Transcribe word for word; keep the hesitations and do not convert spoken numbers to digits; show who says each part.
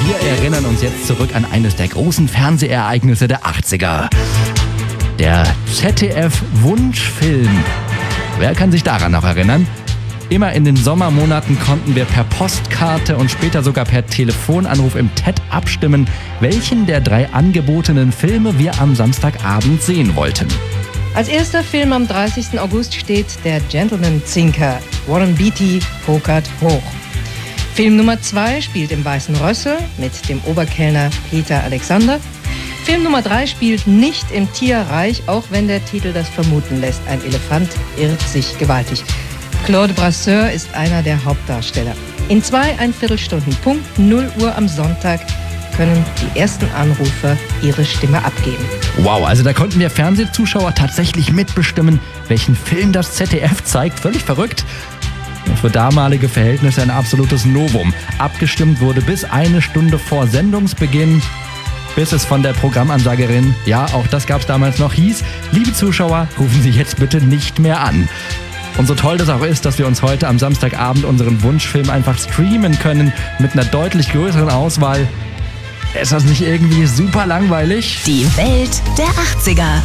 Speaker 1: Wir erinnern uns jetzt zurück an eines der großen Fernsehereignisse der achtziger. Der Z D F-Wunschfilm. Wer kann sich daran noch erinnern? Immer in den Sommermonaten konnten wir per Postkarte und später sogar per Telefonanruf im T E D abstimmen, welchen der drei angebotenen Filme wir am Samstagabend sehen wollten.
Speaker 2: Als erster Film am dreißigsten August steht Der Gentleman-Zinker. Warren Beatty pokert hoch. Film Nummer zwei spielt im Weißen Rössel mit dem Oberkellner Peter Alexander. Film Nummer drei spielt nicht im Tierreich, auch wenn der Titel das vermuten lässt. Ein Elefant irrt sich gewaltig. Claude Brasseur ist einer der Hauptdarsteller. In zwei Einviertelstunden, Punkt null Uhr am Sonntag, können die ersten Anrufer ihre Stimme abgeben.
Speaker 1: Wow, also da konnten wir Fernsehzuschauer tatsächlich mitbestimmen, welchen Film das Z D F zeigt. Völlig verrückt. Für damalige Verhältnisse ein absolutes Novum. Abgestimmt wurde bis eine Stunde vor Sendungsbeginn, bis es von der Programmansagerin, ja, auch das gab es damals noch, hieß: Liebe Zuschauer, rufen Sie jetzt bitte nicht mehr an. Und so toll das auch ist, dass wir uns heute am Samstagabend unseren Wunschfilm einfach streamen können mit einer deutlich größeren Auswahl. Ist das nicht irgendwie super langweilig?
Speaker 3: Die Welt der achtziger.